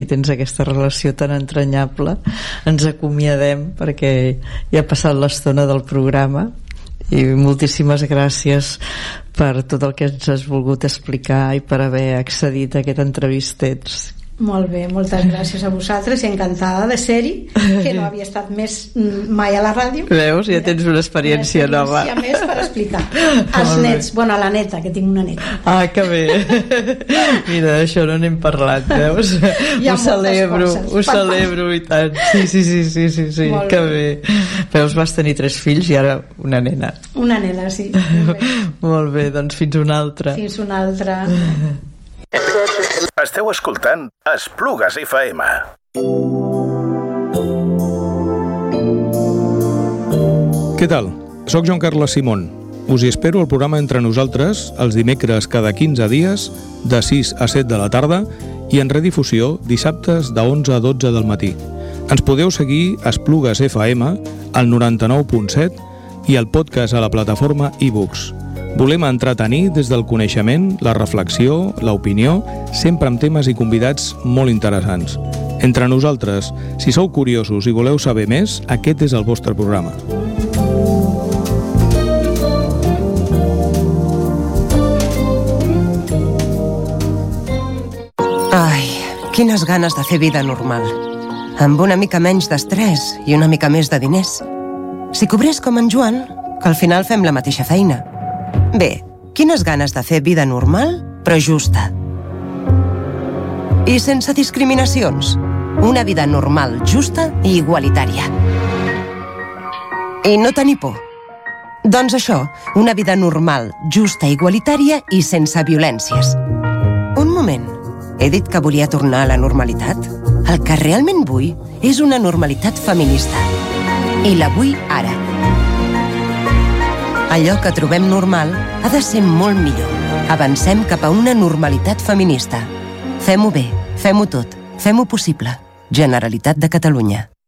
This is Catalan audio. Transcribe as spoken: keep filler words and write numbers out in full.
tens aquesta relació tan entranyable, ens acomiadem perquè ja ha passat l'estona del programa, i moltíssimes gràcies per tot el que ens has volgut explicar i per haver accedit a aquest entrevistet. Molt bé, moltes gràcies a vosaltres i encantada de ser-hi, que no havia estat més mai a la ràdio. Veus? Ja tens una experiència, una experiència nova. Una experiència més per explicar als nets, bueno, a la neta, que tinc una neta. Ah, que bé. Mira, això no n'hem parlat, veus? Ho celebro, ho celebro i tant. Sí, sí, sí, sí, sí, sí. Que bé. Veus, vas tenir tres fills i ara una nena. Una nena, sí. Molt bé, Molt bé, doncs fins una altra. Fins una altra. Esteu escoltant Esplugues F M. Què tal? Soc Joan Carles Simón. Us hi espero al programa Entre Nosaltres els dimecres cada quinze dies de sis a set de la tarda i en redifusió dissabtes de onze a dotze del matí. Ens podeu seguir a Esplugues F M al noranta-nou punt set i el podcast a la plataforma iBooks. Volem entretenir des del coneixement, la reflexió, l'opinió, sempre amb temes i convidats molt interessants. Entre Nosaltres, si sou curiosos i voleu saber més, aquest és el vostre programa. Ai, quines ganes de fer vida normal. Amb una mica menys d'estrès i una mica més de diners. Si cobrés com en Joan, que al final fem la mateixa feina. Bé, quines ganes de fer vida normal, però justa. I sense discriminacions. Una vida normal, justa i igualitària. I no tenir por. Doncs això, una vida normal, justa, igualitària i sense violències. Un moment. He dit que volia tornar a la normalitat? El que realment vull és una normalitat feminista. I la vull ara. Allò que trobem normal ha de ser molt millor. Avancem cap a una normalitat feminista. Fem-ho bé, fem-ho tot, fem-ho possible. Generalitat de Catalunya.